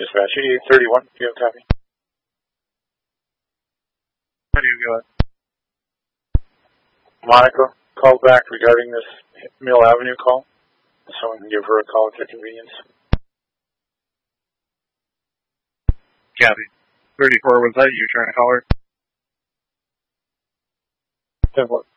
Dispatch 8831, do you have copy? How do you go? Monica called back regarding this Mill Avenue call. Someone can give her a call at their convenience. Copy. 34, was that you trying to call her? 10-4.